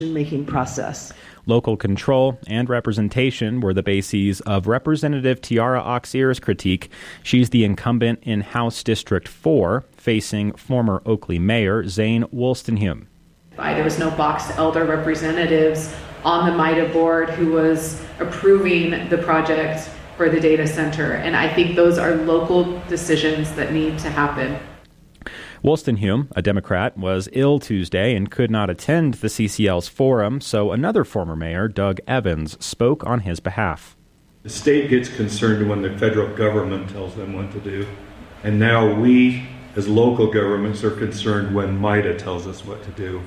making process. Local control and representation were the bases of Representative Tiara Oxier's critique. She's the incumbent in House District 4, facing former Oakley Mayor Zane Wolstenhume. There was no boxed elder representatives on the MITA board who was approving the project for the data center, and I think those are local decisions that need to happen. Wolstenhume, a Democrat, was ill Tuesday and could not attend the CCL's forum, so another former mayor, Doug Evans, spoke on his behalf. The state gets concerned when the federal government tells them what to do, and now we, as local governments, are concerned when MITA tells us what to do.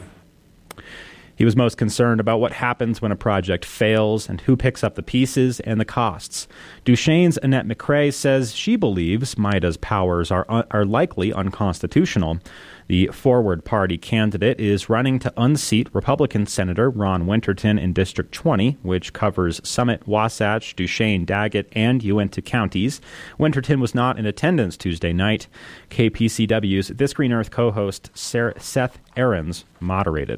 He was most concerned about what happens when a project fails and who picks up the pieces and the costs. Duchesne's Annette McCrae says she believes MITA's powers are likely unconstitutional. The Forward Party candidate is running to unseat Republican Senator Ron Winterton in District 20, which covers Summit, Wasatch, Duchesne, Daggett, and Uintah counties. Winterton was not in attendance Tuesday night. KPCW's This Green Earth co-host Seth Ahrens moderated.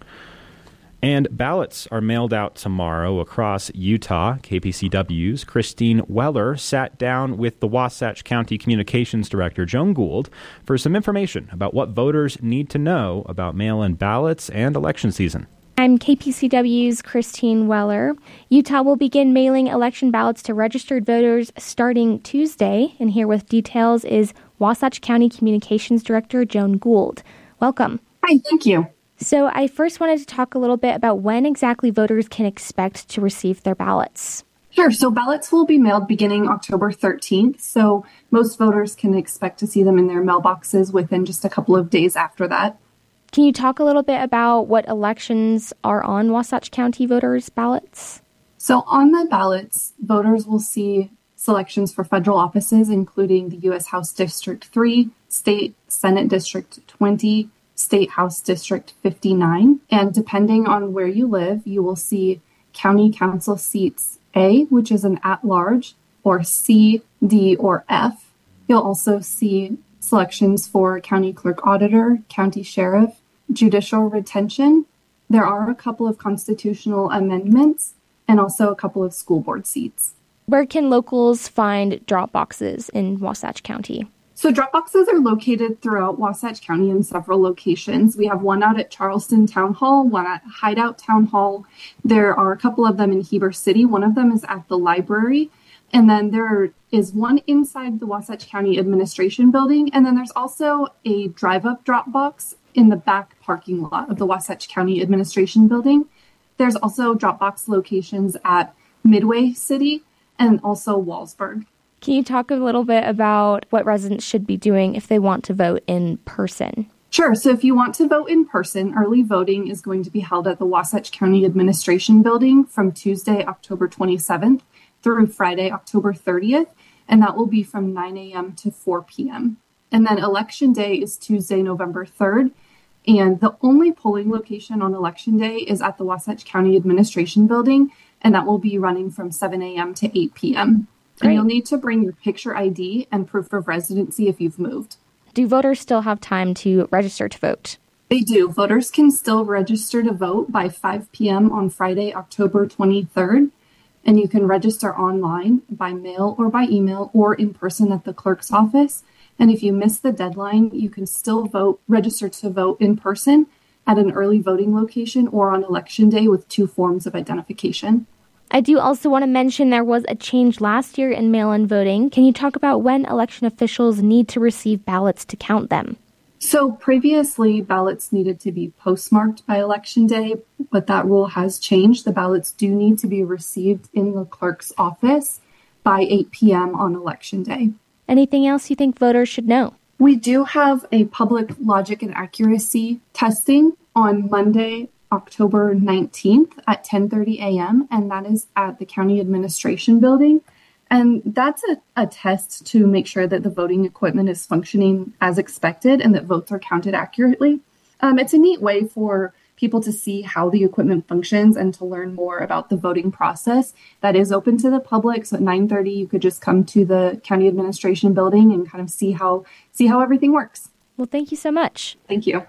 And ballots are mailed out tomorrow across Utah. KPCW's Christine Weller sat down with the Wasatch County Communications Director, Joan Gould, for some information about what voters need to know about mail-in ballots and election season. I'm KPCW's Christine Weller. Utah will begin mailing election ballots to registered voters starting Tuesday. And here with details is Wasatch County Communications Director, Joan Gould. Welcome. Hi, thank you. So I first wanted to talk a little bit about when exactly voters can expect to receive their ballots. Sure. So ballots will be mailed beginning October 13th. So most voters can expect to see them in their mailboxes within just a couple of days after that. Can you talk a little bit about what elections are on Wasatch County voters' ballots? So on the ballots, voters will see selections for federal offices, including the U.S. House District 3, State Senate District 20, State House District 59. And depending on where you live, you will see county council seats A, which is an at-large, or C, D, or F. You'll also see selections for county clerk auditor, county sheriff, judicial retention. There are a couple of constitutional amendments and also a couple of school board seats. Where can locals find drop boxes in Wasatch County? So drop boxes are located throughout Wasatch County in several locations. We have one out at Charleston Town Hall, one at Hideout Town Hall. There are a couple of them in Heber City. One of them is at the library. And then there is one inside the Wasatch County Administration Building. And then there's also a drive-up drop box in the back parking lot of the Wasatch County Administration Building. There's also drop box locations at Midway City and also Wallsburg. Can you talk a little bit about what residents should be doing if they want to vote in person? Sure. So if you want to vote in person, early voting is going to be held at the Wasatch County Administration Building from Tuesday, October 27th through Friday, October 30th. And that will be from 9 a.m. to 4 p.m. And then Election Day is Tuesday, November 3rd. And the only polling location on Election Day is at the Wasatch County Administration Building. And that will be running from 7 a.m. to 8 p.m. And you'll need to bring your picture ID and proof of residency if you've moved. Do voters still have time to register to vote? They do. Voters can still register to vote by 5 p.m. on Friday, October 23rd. And you can register online, by mail or by email, or in person at the clerk's office. And if you miss the deadline, you can still register to vote in person at an early voting location or on Election Day with 2 forms of identification. I do also want to mention there was a change last year in mail-in voting. Can you talk about when election officials need to receive ballots to count them? So previously, ballots needed to be postmarked by Election Day, but that rule has changed. The ballots do need to be received in the clerk's office by 8 p.m. on Election Day. Anything else you think voters should know? We do have a public logic and accuracy testing on Monday, October 19th at 10:30 a.m., and that is at the County Administration Building. And that's a test to make sure that the voting equipment is functioning as expected and that votes are counted accurately. It's a neat way for people to see how the equipment functions and to learn more about the voting process. That is open to the public, so at 9:30 you could just come to the County Administration Building and kind of see how everything works. Well, thank you so much. Thank you.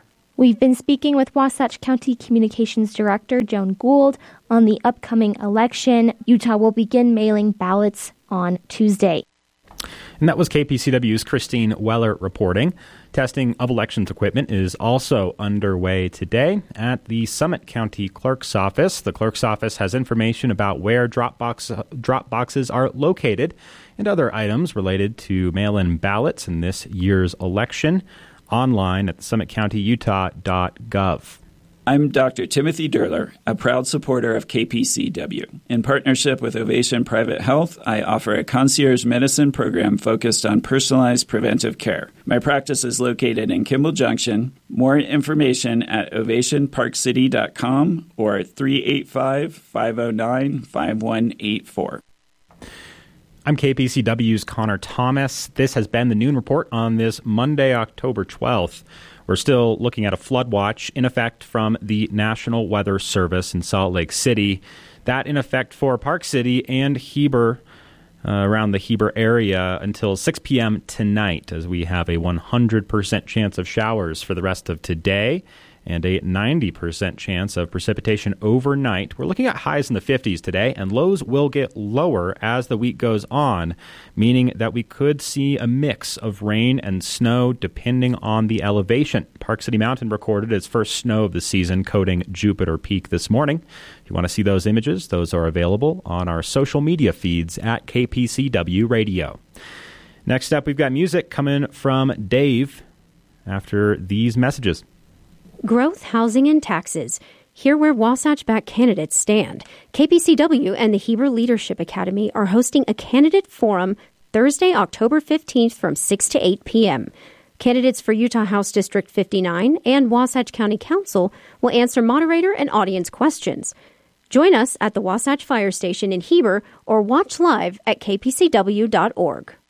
We've been speaking with Wasatch County Communications Director Joan Gould on the upcoming election. Utah will begin mailing ballots on Tuesday. And that was KPCW's Christine Weller reporting. Testing of elections equipment is also underway today at the Summit County Clerk's Office. The Clerk's Office has information about where drop boxes are located and other items related to mail-in ballots in this year's election online at summitcountyutah.gov. I'm Dr. Timothy Durler, a proud supporter of KPCW. In partnership with Ovation Private Health, I offer a concierge medicine program focused on personalized preventive care. My practice is located in Kimball Junction. More information at ovationparkcity.com or 385-509-5184. I'm KPCW's Connor Thomas. This has been the Noon Report on this Monday, October 12th. We're still looking at a flood watch in effect from the National Weather Service in Salt Lake City. That in effect for Park City and Heber, around the Heber area until 6 p.m. tonight, as we have a 100% chance of showers for the rest of today and a 90% chance of precipitation overnight. We're looking at highs in the 50s today, and lows will get lower as the week goes on, meaning that we could see a mix of rain and snow depending on the elevation. Park City Mountain recorded its first snow of the season, coating Jupiter Peak this morning. If you want to see those images, those are available on our social media feeds at KPCW Radio. Next up, we've got music coming from Dave after these messages. Growth, housing, and taxes. Hear where Wasatch-backed candidates stand. KPCW and the Heber Leadership Academy are hosting a candidate forum Thursday, October 15th from 6 to 8 p.m. Candidates for Utah House District 59 and Wasatch County Council will answer moderator and audience questions. Join us at the Wasatch Fire Station in Heber or watch live at kpcw.org.